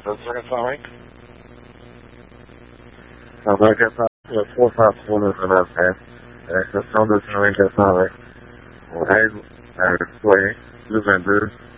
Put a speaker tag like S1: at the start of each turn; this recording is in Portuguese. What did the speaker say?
S1: Second Link. Vai que essa força toda na festa. A questão desse link é o resto foi dos vendedores.